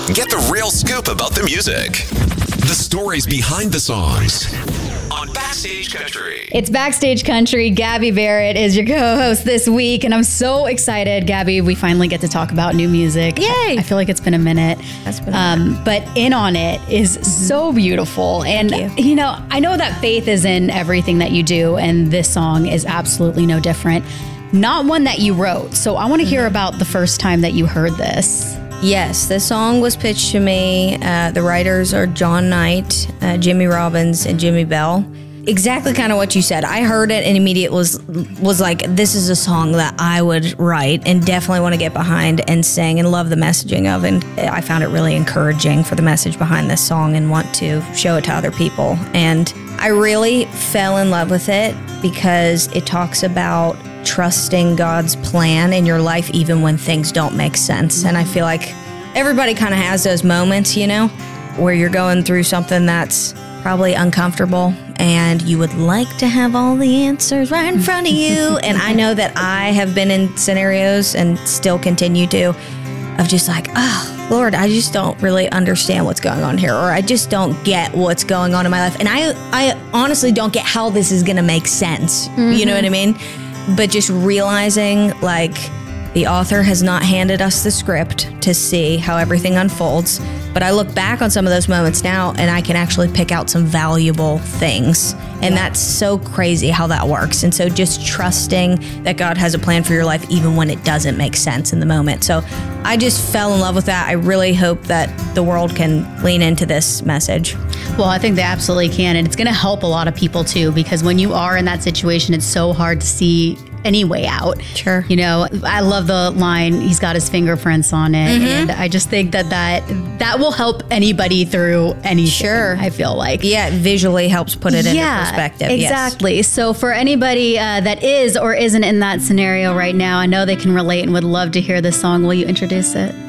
Get the real scoop about the music. The stories behind the songs on Backstage Country. It's Backstage Country. Gabby Barrett is your co-host this week, and I'm so excited, Gabby. We finally get to talk about new music. Yay! I feel like it's been a minute. That's been a minute. But In On It is so beautiful. And, you know, I know that faith is in everything that you do, and this song is absolutely no different. Not one that you wrote. So I want to hear about the first time that you heard this. Yes, the song was pitched to me. The writers are John Knight, Jimmy Robbins, and Jimmy Bell. Exactly kind of what you said. I heard it and immediately was like, this is a song that I would write and definitely want to get behind and sing and love the messaging of. And I found it really encouraging for the message behind this song and want to show it to other people. And I really fell in love with it because it talks about trusting God's plan in your life even when things don't make sense. And I feel like everybody kind of has those moments, you know, where you're going through something that's probably uncomfortable and you would like to have all the answers right in front of you. And I know that I have been in scenarios and still continue to, of just like, oh, Lord, I just don't really understand what's going on here, or I just don't get what's going on in my life. And I honestly don't get how this is going to make sense. You know what I mean? But just realizing, like, the author has not handed us the script to see how everything unfolds. But I look back on some of those moments now and I can actually pick out some valuable things. And that's so crazy how that works. And so just trusting that God has a plan for your life even when it doesn't make sense in the moment. So I just fell in love with that. I really hope that the world can lean into this message. Well, I think they absolutely can. And it's going to help a lot of people too, because when you are in that situation, it's so hard to see any way out. Sure. You know, I love the line, he's got his fingerprints on it. And I just think that will help anybody through anything. Sure. I feel like. Yeah, it visually helps put it into perspective. Exactly. Yes. So for anybody that is or isn't in that scenario right now, I know they can relate and would love to hear this song. Will you introduce it?